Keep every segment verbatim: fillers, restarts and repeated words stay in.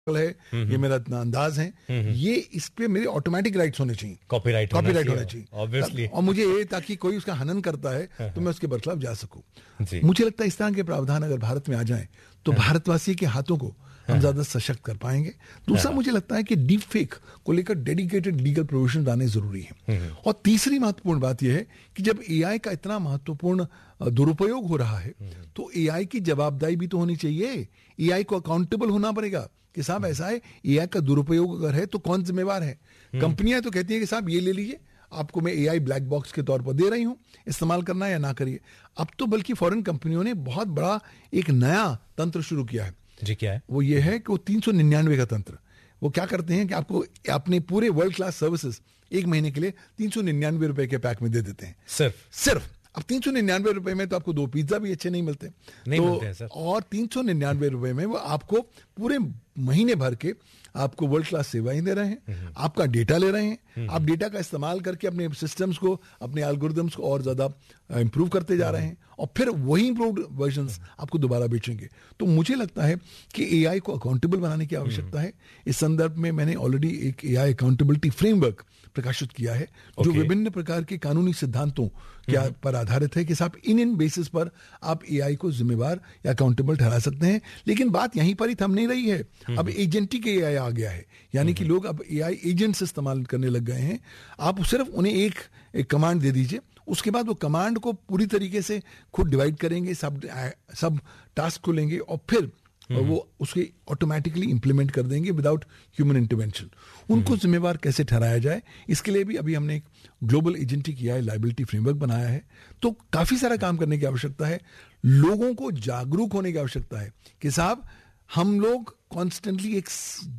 है, ये मेरा अंदाज है, ये इस पे मेरे ऑटोमेटिक राइट्स होने चाहिए, कॉपीराइट कॉपीराइट होना चाहिए ऑब्वियसली, और मुझे ये ताकि कोई उसका हनन करता है तो मैं उसके बरखिलाफ जा सकूं। मुझे लगता है इस तरह के प्रावधान अगर भारत में आ जाएं तो भारतवासी के हाथों को हम ज्यादा सशक्त कर पाएंगे। दूसरा मुझे लगता है कि डीप फेक को लेकर डेडिकेटेड लीगल प्रोविजन आने जरूरी है। और तीसरी महत्वपूर्ण बात यह है कि जब एआई का इतना महत्वपूर्ण दुरुपयोग हो रहा है तो एआई की जवाबदेही भी तो होनी चाहिए, एआई को अकाउंटेबल होना पड़ेगा कि साहब ऐसा है, एआई का दुरुपयोग अगर है तो कौन जिम्मेवार है। कंपनियां तो कहती है कि साहब ये ले लीजिए, आपको मैं एआई ब्लैक बॉक्स के तौर पर दे रही हूं, इस्तेमाल करना या ना करिए। अब तो बल्कि फॉरेन कंपनियों ने बहुत बड़ा एक नया तंत्र शुरू किया है। जी क्या है? वो ये है कि वो तीन सौ निन्यानवे का तंत्र, वो क्या करते हैं कि आपको अपने पूरे वर्ल्ड क्लास सर्विसेज एक महीने के लिए तीन सौ निन्यानवे रुपए के पैक में दे देते हैं। सिर्फ सिर्फ अब तीन सौ निन्यानवे रुपए में तो आपको दो पिज्जा भी अच्छे नहीं मिलते, नहीं तो मिलते हैं सर। और तीन सौ निन्यानवे रुपए में वो आपको पूरे महीने भर के आपको वर्ल्ड क्लास सेवाएं दे रहे हैं, आपका डेटा ले रहे हैं, आप डेटा का इस्तेमाल करके अपने सिस्टम्स को, अपने एल्गोरिदम्स को और ज्यादा इंप्रूव करते जा रहे हैं और फिर वही इंप्रूव्ड वर्जन्स आपको दोबारा बेचेंगे। तो मुझे लगता है कि एआई को अकाउंटेबल बनाने की आवश्यकता है। इस संदर्भ में मैंने ऑलरेडी एक एआई अकाउंटेबिलिटी फ्रेमवर्क प्रकाशित किया है जो okay. विभिन्न प्रकार के कानूनी सिद्धांतों क्या पर आधारित है कि साहब इन इन बेसिस पर आप एआई को जिम्मेवार या अकाउंटेबल ठहरा सकते हैं। लेकिन बात यहीं पर ही थम नहीं रही है, अब एजेंटिक एआई आ गया है, यानी कि लोग अब एआई एजेंट्स इस्तेमाल करने लग गए हैं। आप सिर्फ उन्हें एक, एक कमांड दे दीजिए, उसके बाद वो कमांड को पूरी तरीके से खुद डिवाइड करेंगे, सब सब टास्क को लेंगे और फिर और वो उसके ऑटोमेटिकली इंप्लीमेंट कर देंगे विदाउट ह्यूमन इंटरवेंशन। उनको जिम्मेवार कैसे ठहराया जाए, इसके लिए भी अभी हमने एक global agentic AI liability framework बनाया है। तो काफी सारा काम करने की आवश्यकता है, लोगों को जागरूक होने की आवश्यकता है कि साहब हम लोग कॉन्स्टेंटली एक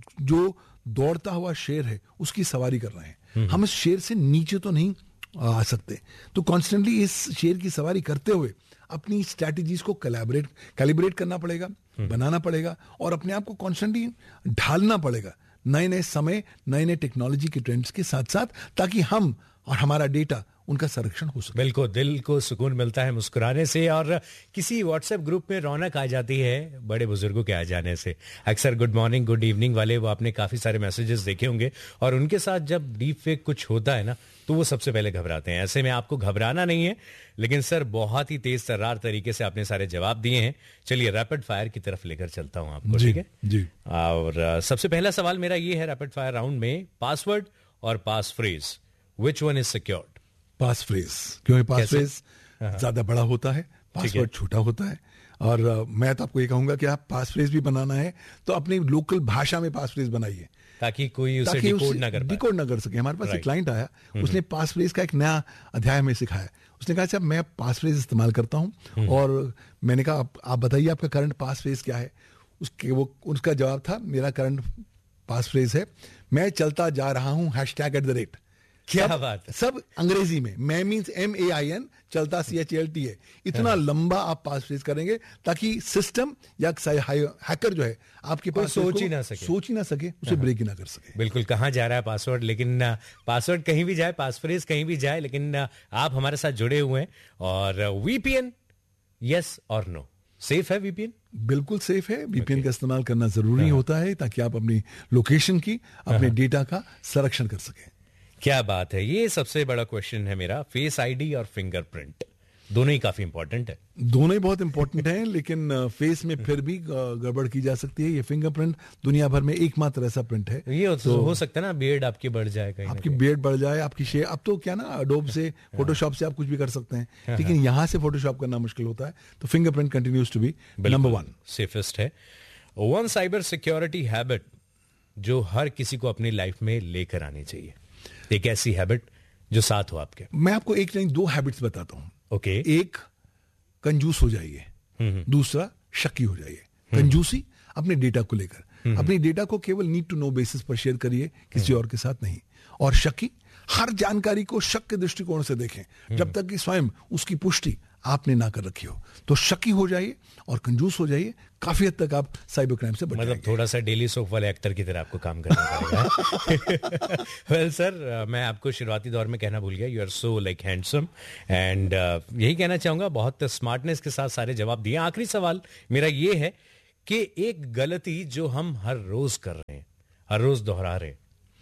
जो दौड़ता हुआ शेर है उसकी सवारी कर रहे हैं, हम इस शेर से नीचे तो नहीं आ सकते। तो कॉन्स्टेंटली इस शेर की सवारी करते हुए अपनी स्ट्रैटेजीज को कैलिब्रेट कैलिब्रेट करना पड़ेगा, बनाना पड़ेगा और अपने आप को कॉन्स्टेंटली ढालना पड़ेगा नए नए समय, नए नए टेक्नोलॉजी के ट्रेंड्स के साथ साथ, ताकि हम और हमारा डेटा उनका संरक्षण हो सके। बिल्कुल, दिल को सुकून मिलता है मुस्कुराने से और किसी व्हाट्सएप ग्रुप में रौनक आ जाती है बड़े बुजुर्गों के आ जाने से। अक्सर गुड मॉर्निंग गुड इवनिंग वाले वो आपने काफी सारे मैसेजेस देखे होंगे और उनके साथ जब डीप फेक कुछ होता है ना तो वो सबसे पहले घबराते हैं। ऐसे में आपको घबराना नहीं है, लेकिन सर बहुत ही तेज तर्रार तरीके से आपने सारे जवाब दिए हैं। चलिए रैपिड फायर की तरफ लेकर चलता हूं आपको, ठीक है जी। और सबसे पहला सवाल मेरा ये है रैपिड फायर राउंड में, पासवर्ड और पास phrase, which one is secured? Pass phrase, क्योंकि पास फ्रेज ज्यादा बड़ा होता है, पासवर्ड छोटा होता है। और uh, मैं तो आपको ये कहूंगा कि आप पास फ्रेज भी बनाना है तो अपनी लोकल भाषा में पास फ्रेज बनाइए ताकि कोई उसे डिकोड ना कर डिकोड ना कर सके। हमारे पास एक क्लाइंट आया, उसने पास फ्रेज का एक नया अध्याय में सिखाया। उसने कहा साहब मैं पास फ्रेज इस्तेमाल करता हूं और मैंने कहा आप, आप बताइए आपका करंट पास फ्रेज क्या है। उसके वो उसका जवाब था मेरा करंट पास फ्रेज है मैं चलता जा रहा हूं hash tag at the rate. क्या बात है? सब अंग्रेजी में, मैं means M A I N, चलता सी एच एल टी है। इतना लंबा आप पास फ्रेज करेंगे ताकि सिस्टम या हैकर जो है आपके पास सोच ही ना सके सोच ही ना सके उसे ब्रेक ही ना कर सके। बिल्कुल, कहाँ जा रहा है पासवर्ड, लेकिन पासवर्ड कहीं भी जाए, पास फ्रेज कहीं भी जाए, लेकिन आप हमारे साथ जुड़े हुए हैं। और वीपीएन, यस और नो, सेफ है वीपीएन? बिल्कुल सेफ है। VPN okay. का इस्तेमाल करना जरूरी होता है ताकि आप अपनी लोकेशन की, अपने डेटा का संरक्षण कर सकें। क्या बात है, ये सबसे बड़ा क्वेश्चन है मेरा। फेस आईडी और फिंगरप्रिंट दोनों ही काफी इंपॉर्टेंट है। दोनों ही बहुत इंपॉर्टेंट हैं, लेकिन फेस में फिर भी गड़बड़ की जा सकती है। ये फिंगरप्रिंट दुनिया भर में एकमात्र ऐसा प्रिंट है। ये तो हो सकता है ना बियर्ड आपकी बढ़ जाए, कहीं आपकी बियर्ड बढ़ जाए, आपकी शेप। अब तो क्या ना अडोब से, फोटोशॉप से आप कुछ भी कर सकते हैं, लेकिन यहां से फोटोशॉप करना मुश्किल होता है। तो fingerprint continues to be number one, safest है। वन साइबर सिक्योरिटी हैबिट जो हर किसी को अपनी लाइफ में लेकर आनी चाहिए, एक ऐसी हैबिट जो साथ हो आपके। मैं आपको एक नहीं दो हैबिट्स बताता हूं। Okay okay. एक, कंजूस हो जाइए। दूसरा, शक्की हो जाइए। कंजूसी अपने डेटा को लेकर, अपने डेटा को केवल नीड टू नो बेसिस पर शेयर करिए, किसी और के साथ नहीं। और शक्की, हर जानकारी को शक के दृष्टिकोण से देखें जब तक कि स्वयं उसकी पुष्टि आपने ना कर रखी हो। तो शक्की हो जाइए और कंजूस हो जाइए, काफी हद तक आप साइबर क्राइम से बच जाएंगे। मतलब थोड़ा सा डेली सोप वाले एक्टर की तरह आपको काम करना पड़ेगा। वेल सर, मैं आपको शुरुआती दौर में कहना भूल गया, you are so like handsome and यही कहना चाहूंगा, बहुत स्मार्टनेस के साथ सारे जवाब दिए। आखिरी सवाल मेरा ये है कि एक गलती जो हम हर रोज कर रहे हैं, हर रोज दोहरा रहे हैं,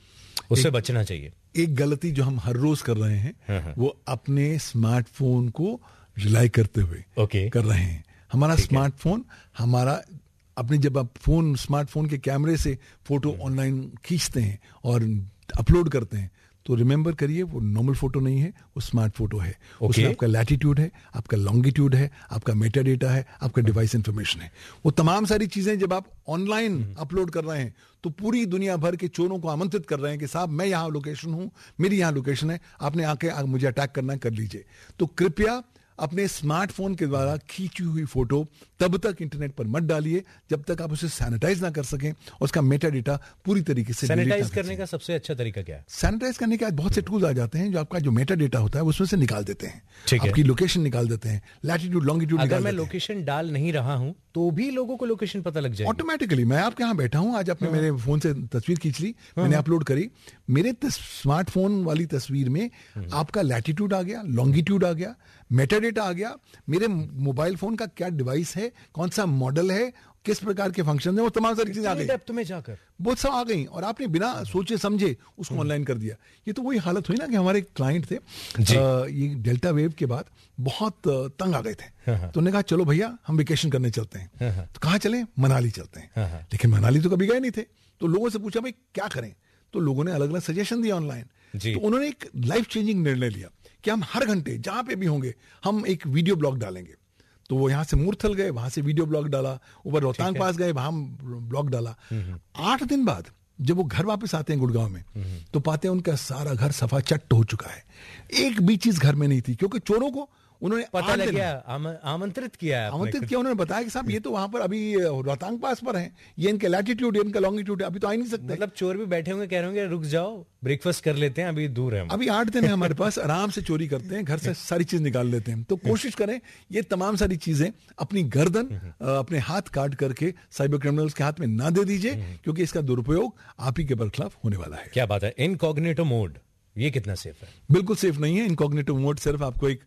उससे बचना चाहिए। एक गलती जो हम हर रोज कर रहे हैं, हाँ, हाँ। वो अपने स्मार्टफोन को रिलाई करते हुए ओके। कर रहे हैं। हमारा स्मार्टफोन हमारा अपने जब आप फोन स्मार्टफोन के कैमरे से फोटो ऑनलाइन खींचते हैं और अपलोड करते हैं, तो रिमेंबर करिए वो नॉर्मल फोटो नहीं है, वो स्मार्ट फोटो है। okay. उसमें आपका लैटिट्यूड है, आपका लॉन्गिट्यूड है, आपका मेटा डेटा है, आपका डिवाइस इंफॉर्मेशन है। वो तमाम सारी चीजें जब आप ऑनलाइन अपलोड कर रहे हैं तो पूरी दुनिया भर के चोरों को आमंत्रित कर रहे हैं कि साहब मैं यहाँ लोकेशन हूं, मेरी यहाँ लोकेशन है, आपने आके मुझे अटैक करना है, कर लीजिए। तो कृपया अपने स्मार्टफोन के द्वारा खींची हुई फोटो तब तक इंटरनेट पर मत डालिए जब तक आप उसे सैनिटाइज ना कर सकें और उसका मेटा डेटा पूरी तरीके से सैनिटाइज करने का सबसे अच्छा तरीका क्या है? सैनिटाइज करने के आज बहुत से टूल्स आ जाते हैं जो आपका जो मेटा डेटा होता है उसमें से निकाल देते हैं, आपकी लोकेशन निकाल देते हैं, लैटिट्यूड लॉन्गिट्यूड। अगर मैं लोकेशन डाल नहीं रहा हूं तो भी लोगों को लोकेशन पता लग जाएगी ऑटोमेटिकली। मैं आपके यहाँ बैठा हूं, आज आपने मेरे फोन से तस्वीर खींच ली, मैंने अपलोड करी, मेरे स्मार्टफोन वाली तस्वीर में आपका लैटिट्यूड आ गया, लॉन्गिट्यूड आ गया, मेटा डेटा आ गया, मेरे मोबाइल फोन का क्या डिवाइस है, कौन सा मॉडल है, किस प्रकार के फंक्शन है, वो तमाम सारी चीजें आ गई डेप्थ में जाकर, बहुत सब आ गई और आपने बिना सोचे समझे उसको ऑनलाइन कर दिया। ये तो वही हालत हुई ना कि हमारे क्लाइंट थे आ, ये डेल्टा वेव के बाद बहुत तंग आ गए थे, तो उन्होंने कहा चलो भैया हम वेकेशन करने चलते हैं। तो कहाँ चले? मनाली चलते हैं। लेकिन मनाली तो कभी गए नहीं थे, तो लोगों से पूछा भाई क्या करें, तो लोगों ने अलग अलग सजेशन दिया ऑनलाइन। तो उन्होंने एक लाइफ चेंजिंग निर्णय लिया कि हम हर घंटे जहां पे भी होंगे हम एक वीडियो ब्लॉग डालेंगे। तो वो यहाँ से मूर्थल गए, वहां से वीडियो ब्लॉग डाला, ऊपर रोहतांग पास गए, वहां ब्लॉग डाला। आठ दिन बाद जब वो घर वापस आते हैं गुड़गांव में, तो पाते हैं उनका सारा घर सफा चट्ट हो चुका है, एक भी चीज घर में नहीं थी, क्योंकि चोरों को उन्होंने पता लग गया, आम, आमंत्रित किया आमंत्रित किया। उन्होंने बताया कि साहब ये तो वहां पर अभी रोहतांग पास पर है, ये इनका लैटिट्यूड ये इनका लॉन्गिट्यूड है, अभी तो आ ही नहीं सकते। मतलब चोर भी बैठे होंगे, कह रहे होंगे रुक जाओ ब्रेकफास्ट कर लेते हैं, अभी दूर है, अभी आठ दिन है हमारे पास, आराम से चोरी करते हैं, घर से सारी चीज निकाल लेते हैं। तो कोशिश करें ये तमाम सारी चीजें अपनी गर्दन अपने हाथ काट करके साइबर क्रिमिनल्स के हाथ में ना दे दीजिए, क्योंकि इसका दुरुपयोग आप ही के बरखिलाफ होने वाला है। क्या बात है। इनकॉग्निटो मोड ये कितना सेफ है? बिल्कुल सेफ नहीं है। इनकॉग्निटो मोड सिर्फ आपको एक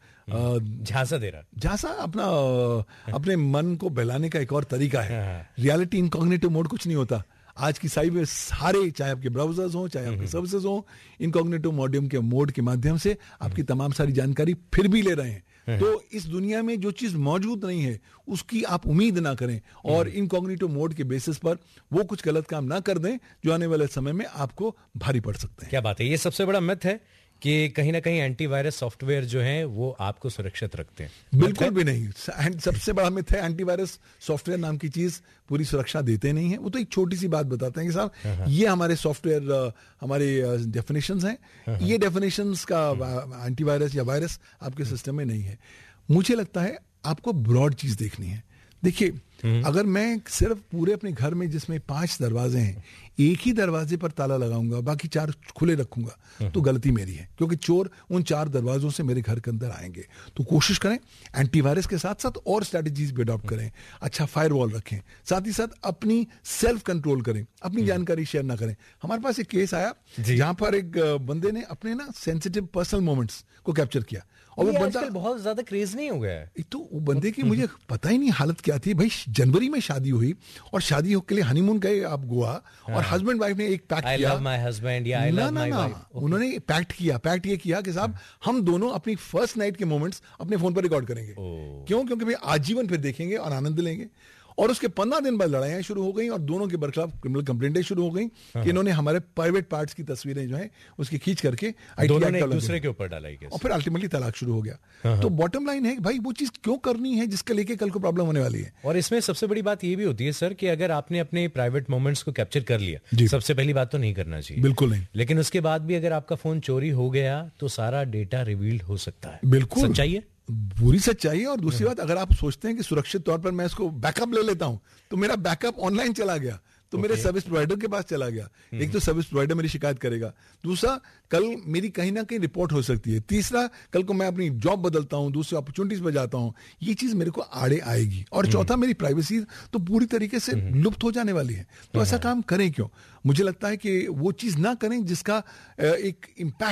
झांसा दे रहा, झांसा अपना अपने मन को बहलाने का एक और तरीका है। रियलिटी इनकॉग्निटो मोड कुछ नहीं होता। आज की साइबर सारे, चाहे आपके ब्राउजर्स हो, चाहे आपके सर्विसेज हो, इनकॉग्निटो मॉड्यूम के मोड के माध्यम से आपकी तमाम सारी जानकारी फिर भी ले रहे हैं। तो इस दुनिया में जो चीज मौजूद नहीं है उसकी आप उम्मीद ना करें, और इनकॉग्निटो मोड के बेसिस पर वो कुछ गलत काम ना कर दें जो आने वाले समय में आपको भारी पड़ सकते हैं। क्या बात है। ये सबसे बड़ा मिथ है कि कहीं ना कहीं एंटीवायरस सॉफ्टवेयर जो हैं वो आपको सुरक्षित रखते हैं। बिल्कुल भी नहीं। सबसे बड़ा मिथ है एंटीवायरस सॉफ्टवेयर नाम की चीज पूरी सुरक्षा देते नहीं है। वो तो एक छोटी सी बात बताते हैं कि साहब ये हमारे सॉफ्टवेयर हमारे डेफिनेशंस हैं, ये डेफिनेशंस का एंटीवायरस या वायरस आपके सिस्टम में नहीं है। मुझे लगता है आपको ब्रॉड चीज देखनी है। देखिए, अगर मैं सिर्फ पूरे अपने घर में जिसमें पांच दरवाजे हैं एक ही दरवाजे पर ताला लगाऊंगा, बाकी चार खुले रखूंगा, तो गलती मेरी है, क्योंकि चोर उन चार दरवाजों से मेरे घर के अंदर आएंगे। तो कोशिश करें एंटीवायरस के साथ साथ और स्ट्रैटेजीज भी अडॉप्ट करें, अच्छा फायरवॉल रखें, साथ ही साथ अपनी सेल्फ कंट्रोल करें, अपनी जानकारी शेयर ना करें। हमारे पास एक केस आया जहां पर एक बंदे ने अपने ना सेंसिटिव पर्सनल मोमेंट्स को कैप्चर किया, और वो बंदा बहुत ज्यादा क्रेज नहीं हो गया है। तो वो बंदे की मुझे पता ही नहीं हालत क्या थी। भाई जनवरी में शादी हुई और शादी के लिए हनीमून गए आप गोवा, और हस्बैंड वाइफ ने एक पैक्ट किया, I love my husband, yeah, I love my wife. उन्होंने पैक्ट किया, पैक्ट ये किया कि साहब हम दोनों अपनी फर्स्ट नाइट के मोमेंट्स अपने फोन पर रिकॉर्ड करेंगे। क्यों? क्योंकि भाई आजीवन फिर देखेंगे और आनंद लेंगे। और उसके पंद्रह दिन बाद लड़ाइयां शुरू हो गई और दोनों के बरखिलाफ क्रिमिनल कंप्लेंटें शुरू हो गई कि इन्होंने हमारे प्राइवेट पार्ट्स की तस्वीरें जो है उसकी खींच करके दोनों ने एक दूसरे के ऊपर डाला, और फिर अल्टीमेटली तलाक शुरू हो गया। तो बॉटम लाइन है भाई वो चीज क्यों करनी है जिसके लेके कल को प्रॉब्लम होने वाली है। और इसमें सबसे बड़ी बात ये भी होती है सर कि अगर आपने अपने प्राइवेट मोमेंट्स को कैप्चर कर लिया, सबसे पहली बात तो नहीं करना चाहिए, बिल्कुल नहीं। लेकिन उसके बाद भी अगर आपका फोन चोरी हो गया तो सारा डेटा रिवील्ड हो सकता है। बिल्कुल सच्चाई है, पूरी सच्चाई है। और दूसरी बात, अगर आप सोचते हैं कि सुरक्षित तौर पर मैं इसको बैकअप ले लेता हूं, तो मेरा बैकअप ऑनलाइन चला गया, तो मेरे सर्विस प्रोवाइडर के पास चला गया। एक तो सर्विस प्रोवाइडर मेरी शिकायत करेगा, दूसरा कल मेरी कहीं ना कहीं रिपोर्ट हो सकती है, तीसरा कल को मैं अपनी जॉब बदलता हूं, दूसरी अपॉर्चुनिटीज पर जाता हूं, ये चीज मेरे को आड़े आएगी, और चौथा मेरी प्राइवेसी तो पूरी तरीके से लुप्त हो जाने वाली है। तो ऐसा काम करें क्यों? मुझे लगता है कि वो चीज ना करें जिसका एक इम्पैक्ट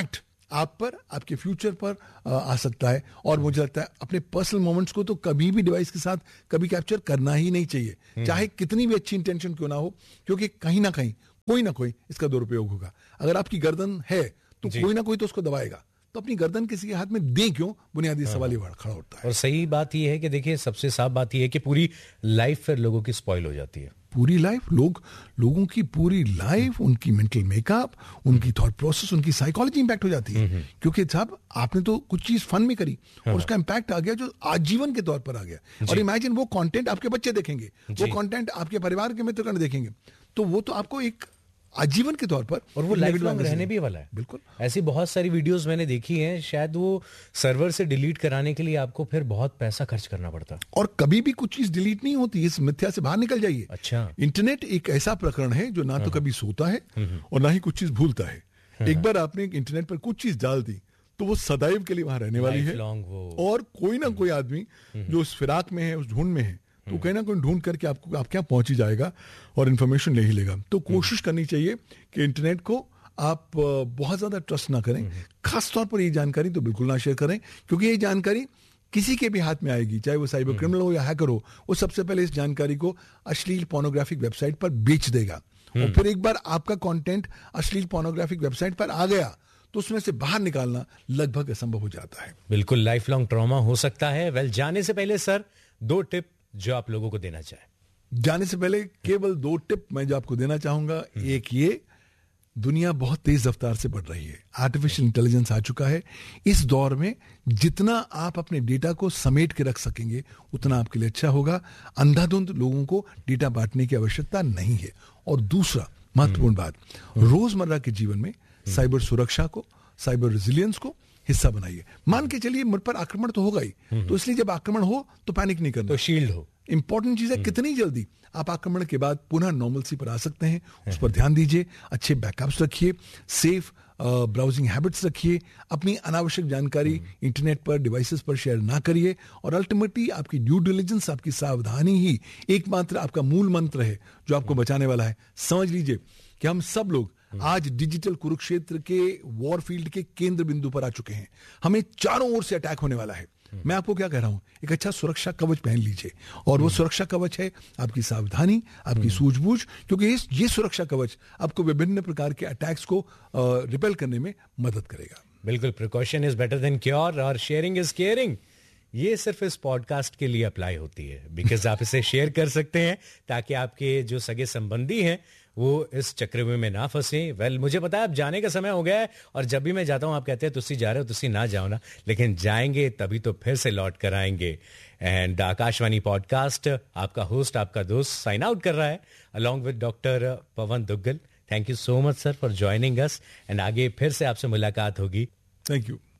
आप पर, आपके फ्यूचर पर आ, आ सकता है। और मुझे लगता है अपने पर्सनल मोमेंट्स को तो कभी भी डिवाइस के साथ कभी कैप्चर करना ही नहीं चाहिए, चाहे कितनी भी अच्छी इंटेंशन क्यों ना हो, क्योंकि कहीं ना कहीं कोई ना कोई इसका दुरुपयोग होगा। अगर आपकी गर्दन है तो कोई ना कोई तो उसको दबाएगा, तो अपनी गर्दन किसी के हाथ में दे क्यों, बुनियादी सवाल ही खड़ा होता है। और सही बात यह है कि देखिए, सबसे साफ बात यह है कि पूरी लाइफ फिर लोगों की स्पॉइल हो जाती है। पूरी लाइफ, लोग लोगों की पूरी लाइफ, उनकी मेंटल मेकअप, उनकी थॉट प्रोसेस, उनकी साइकोलॉजी इंपैक्ट हो जाती है। क्योंकि साहब आपने तो कुछ चीज फन में करी और उसका इंपैक्ट आ गया जो आजीवन के तौर पर आ गया। और इमेजिन वो कंटेंट आपके बच्चे देखेंगे, वो कंटेंट आपके परिवार के मित्रगण देखेंगे, तो वो तो आपको एक आजीवन के तौर पर, और वो लाइफ लॉन्ग रहने भी वाला है। बिल्कुल, ऐसी बहुत सारी वीडियोस मैंने देखी हैं, शायद वो सर्वर से डिलीट कराने के लिए आपको फिर बहुत पैसा खर्च करना पड़ता। और कभी भी कुछ चीज डिलीट नहीं होती, इस मिथ्या से बाहर निकल जाइए। अच्छा, इंटरनेट एक ऐसा प्रकरण है जो ना तो कभी सोता है और ना ही कुछ चीज भूलता है। एक बार आपने इंटरनेट पर कुछ चीज डाल दी तो वो सदैव के लिए वहां रहने वाली है। और कोई ना कोई आदमी जो उस फिराक में है, उस ढूंढ में है, तो कहीं ना कहीं ढूंढ करके आपको आपके यहाँ पहुंच ही जाएगा और इन्फॉर्मेशन ले ही लेगा। तो कोशिश करनी चाहिए कि इंटरनेट को आप बहुत ज्यादा ट्रस्ट ना करें। खास तौर पर ये जानकारी तो बिल्कुल ना शेयर करें, क्योंकि ये जानकारी किसी के भी हाथ में आएगी, चाहे वो साइबर क्रिमिनल हो या हैकर हो, वो सबसे पहले इस जानकारी को अश्लील पोर्नोग्राफिक वेबसाइट पर बेच देगा। और फिर एक बार आपका कंटेंट अश्लील पोर्नोग्राफिक वेबसाइट पर आ गया तो उसमें से बाहर निकालना लगभग असंभव हो जाता है। बिल्कुल लाइफ लॉन्ग ट्रॉमा हो सकता है। वेल, जाने से पहले सर दो टिप जो आप लोगों को देना चाहें। जाने से पहले केवल दो टिप मैं जो आपको देना चाहूंगा। एक ये, दुनिया बहुत तेज रफ्तार से बढ़ रही है, आर्टिफिशियल इंटेलिजेंस आ चुका है। इस दौर में जितना आप अपने डेटा को समेट के रख सकेंगे उतना आपके लिए अच्छा होगा। अंधाधुंध लोगों को डेटा बांटने की आवश्यकता नहीं है। और दूसरा महत्वपूर्ण बात, रोजमर्रा के जीवन में साइबर सुरक्षा को, साइबर रेजिलियंस को हिस्सा बनाइए। मान के चलिए मुझ पर आक्रमण तो होगा ही, तो इसलिए जब आक्रमण हो तो पैनिक नहीं करना, तो शील्ड हो। इंपॉर्टेंट चीज है कितनी जल्दी आप आक्रमण के बाद पुनः नॉर्मलसी पर आ सकते हैं, उस पर ध्यान दीजिए। अच्छे बैकअप्स रखिए, सेफ ब्राउजिंग हैबिट्स रखिए, अपनी अनावश्यक जानकारी इंटरनेट पर, डिवाइसेस पर शेयर ना करिए। और अल्टीमेटली आपकी ड्यू डिलिजेंस, आपकी सावधानी ही एकमात्र आपका मूल मंत्र है जो आपको बचाने वाला है। समझ लीजिए कि हम सब लोग आज डिजिटल कुरुक्षेत्र के वॉर फील्ड के केंद्र बिंदु पर आ चुके हैं। हमें चारों ओर से अटैक होने वाला है। मैं आपको क्या कह रहा हूं, एक अच्छा सुरक्षा कवच पहन लीजिए। और वो सुरक्षा कवच है आपकी सावधानी, आपकी सूझबूझ, क्योंकि इस ये सुरक्षा कवच आपको विभिन्न प्रकार के अटैक्स को रिपेल करने में मदद करेगा। बिल्कुल, precaution is better than cure और शेयरिंग इज केयरिंग। ये सिर्फ इस पॉडकास्ट के लिए अप्लाई होती है, बिकॉज आप इसे शेयर कर सकते हैं ताकि आपके जो सगे संबंधी हैं वो इस चक्रव्यूह में ना फंसे। वेल, मुझे पता है अब जाने का समय हो गया है, और जब भी मैं जाता हूं आप कहते हैं तुसी जा रहे हो, तुसी ना जाओ ना, लेकिन जाएंगे तभी तो फिर से लौट कर आएंगे। एंड आकाशवाणी पॉडकास्ट, आपका होस्ट, आपका दोस्त साइन आउट कर रहा है along with doctor Pawan Duggal. Thank you so much sir for joining us, and आगे फिर से आपसे मुलाकात होगी। Thank you.